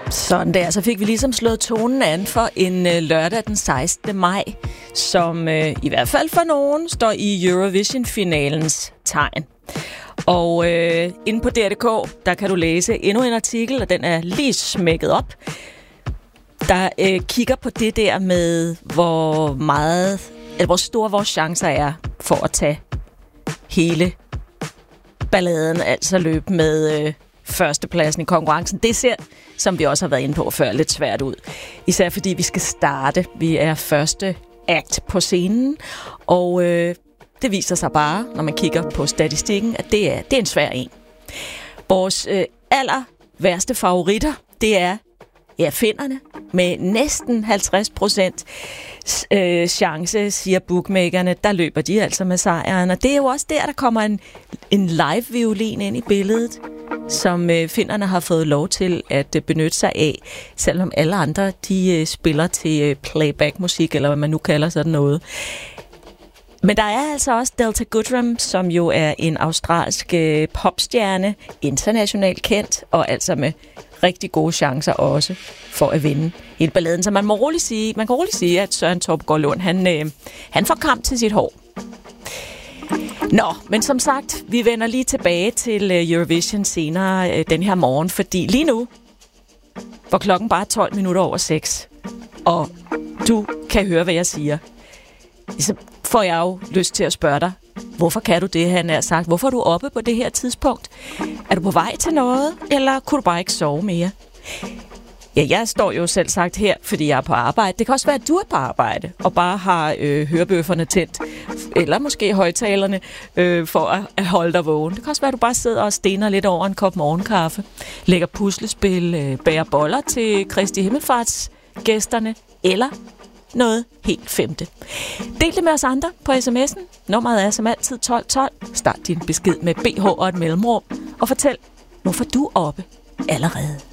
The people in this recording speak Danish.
Sådan der, så fik vi ligesom slået tonen an for en lørdag den 16. maj, som i hvert fald for nogen står i Eurovision-finalens tegn. Og inde på DR.dk, der kan du læse endnu en artikel, og den er lige smækket op, der kigger på det der med, hvor store vores chancer er for at tage hele balladen, altså løbe med førstepladsen i konkurrencen. Det ser, som vi også har været inde på før, lidt svært ud. Især fordi vi skal starte. Vi er første act på scenen, og det viser sig bare, når man kigger på statistikken, at det er en svær en. Vores aller værste favoritter, det er finnerne med næsten 50% chance, siger bookmakerne. Der løber de altså med sejren, og det er jo også der kommer en live-violin ind i billedet, som finnerne har fået lov til at benytte sig af, selvom alle andre de spiller til playback-musik, eller hvad man nu kalder sådan noget. Men der er altså også Delta Goodrem, som jo er en australsk popstjerne, internationalt kendt, og altså med rigtig gode chancer også for at vinde hele balladen. Så man kan roligt sige, at Søren Topgaard Lund, han får kamp til sit hår. Nå, men som sagt, vi vender lige tilbage til Eurovision senere den her morgen, fordi lige nu, hvor klokken bare 12 minutter over 6, og du kan høre, hvad jeg siger, så får jeg jo lyst til at spørge dig, hvorfor kan du det, han har sagt? Hvorfor er du oppe på det her tidspunkt? Er du på vej til noget, eller kunne du bare ikke sove mere? Ja, jeg står jo selv sagt her, fordi jeg er på arbejde. Det kan også være, at du er på arbejde, og bare har hørebøfferne tændt, eller måske højtalerne, for at holde dig vågen. Det kan også være, at du bare sidder og stener lidt over en kop morgenkaffe, lægger puslespil, bærer boller til Kristi Himmelfartsgæsterne, eller noget helt femte. Del det med os andre på sms'en. Nummeret er som altid 1212. Start din besked med BH og et mellemrum, og fortæl, hvorfor du er oppe allerede.